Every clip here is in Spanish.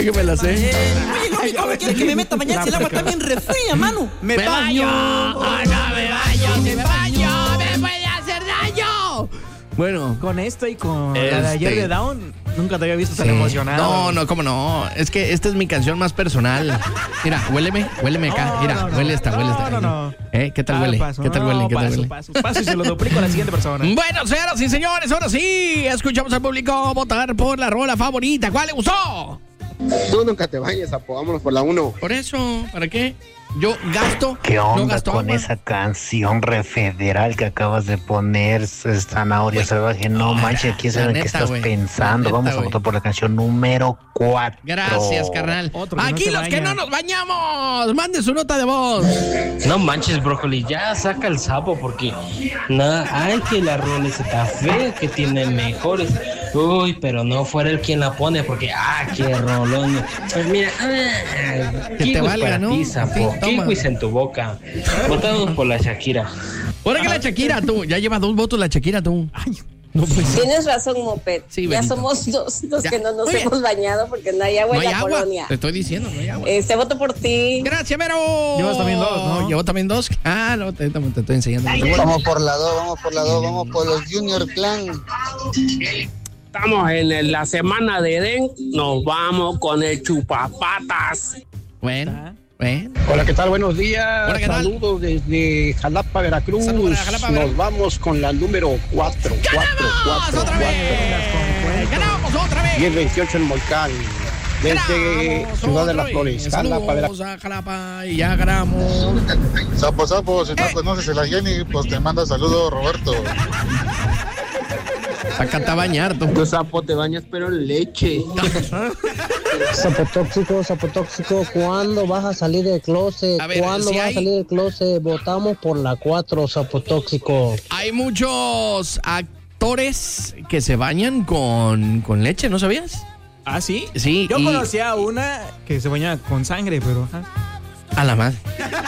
que me la sé. Oye, ¿cómo quieres que me meta a bañar si el agua está bien refría, mano? ¡Me baño! ¡No me baño! ¡Me baño! ¡Me puede hacer daño! Bueno. Con esto y con la de ayer de Down, nunca te había visto tan emocionado. No, ¿cómo no? Es que esta es mi canción más personal. Mira, huéleme acá. Mira, huele esta. No. ¿Qué tal huele? ¿Qué tal huele? Paso y se lo duplico a la siguiente persona. Bueno, señoras y señores, ahora sí, escuchamos al público votar por la rola favorita. ¿Cuál le gustó? Tú nunca te bañes, Apo, vámonos por la 1. Por eso, ¿para qué? Yo gasto. ¿Qué onda no gasto con agua. esa canción refederal que acabas de poner, Zanahoria Salvaje? No manches, ¿quién sabe qué estás pensando? Neta, Vamos a votar por la canción número 4. Gracias, carnal. Aquí los que no nos bañamos, mande su nota de voz. No manches, brócoli, ya saca el sapo porque ay, que la rola está fea, que tiene mejores. Uy, pero no fuera él quien la pone porque qué rolón. Pues mira, que te valga, para ¿no? ti, sapo. Kiwis en tu boca. Votamos por la Shakira. Ahora que la Shakira, tú. Ya lleva 2 votos la Shakira, tú. No, pues. Tienes razón, Moped. Sí, ya Benito. somos dos los Ya. que no nos Oye. hemos bañado porque no hay agua No en hay la agua. colonia. Te estoy diciendo, no hay agua. Voto por ti. Gracias, Vero. Llevas también 2, ¿no? Llevo también 2. No, te estoy enseñando. Vamos por la 2, vamos por los Junior Clan. Estamos en la semana de Edén, nos vamos con el chupapatas. Bueno. Hola, ¿qué tal? Buenos días. Hola, ¿qué tal? Saludos desde Jalapa, Veracruz. Saludos para Jalapa, Veracruz. Nos vamos con la número 4. ¡Ganamos otra vez! ¡Ganamos otra vez! 1028 en Volcán. Desde ¡Ganamos Ciudad de otra las vez! Flores, Jalapa, Veracruz. Saludos a Jalapa y ya ganamos. Sapo, si no conoces a la Jenny, pues te manda saludos, Roberto. Sácate a bañar, tú. Tu sapo te bañas pero en leche. Sapo tóxico, ¿cuándo vas a salir del closet? A ver, ¿Cuándo si vas hay- a salir del closet? Votamos por la 4, sapo tóxico. Hay muchos actores que se bañan con leche, ¿no sabías? ¿Ah, sí? Sí. Yo y- conocía una que se bañaba con sangre, pero... A la madre.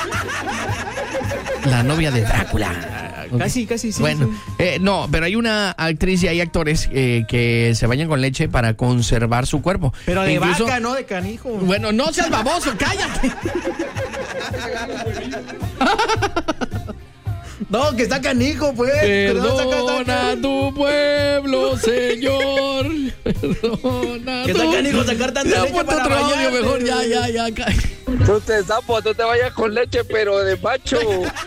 La novia de Drácula. Casi, sí. Bueno, sí. no, pero hay una actriz y hay actores que se bañan con leche para conservar su cuerpo. Pero de Incluso- vaca, no de canijo. Bueno, no seas baboso, cállate. No, que está canijo, pues. Perdona a tu pueblo, Señor. Perdona. Que está canijo sacar tanta Ya leche ponte para otro audio bañarte, mejor, güey. ya. Tú te vayas con leche pero de macho.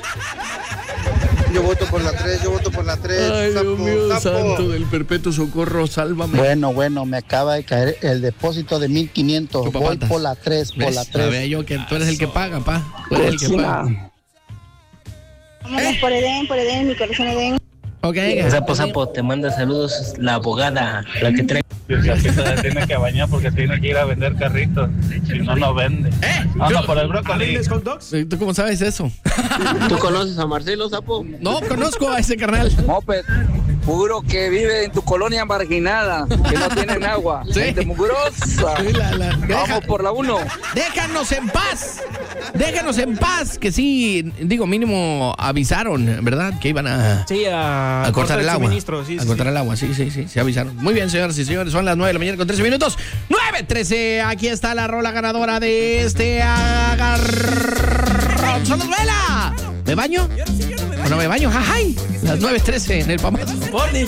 Yo voto por la 3, Ay, sapo, Dios mío, sapo. santo del perpetuo socorro, sálvame. Bueno, me acaba de caer el depósito de 1,500. Voy Chupapatas. por la 3, ¿Ves? Sabía yo que tú eres el que paga, pa. Tú eres el que paga. Vámonos por Edén, mi corazón Edén. Ok. Sapo, te manda saludos la abogada, la que trae. El sapito se tiene que bañar porque tiene que ir a vender carritos. Si no, no vende. Vamos por el brócoli. ¿Vendes hot dogs? ¿Tú cómo sabes eso? ¿Tú conoces a Marcelo, sapo? No conozco a ese carnal. Moped, puro que vive en tu colonia marginada, que no tienen agua. Sí. Gente mugrosa. Sí, Vamos por la 1. Déjanos en paz. Que sí, digo, mínimo avisaron, ¿verdad? Que iban a Sí, a cortar el agua. suministro, sí, a cortar el agua, sí, se avisaron. Muy bien, señoras y señores, son las 9 de la mañana con 13 minutos. 9:13, aquí está la rola ganadora de este agarrón. ¡Solo vela! ¿Me baño? ¿O no me baño? ¡Jajay! Las 9:13 en el Pamazo.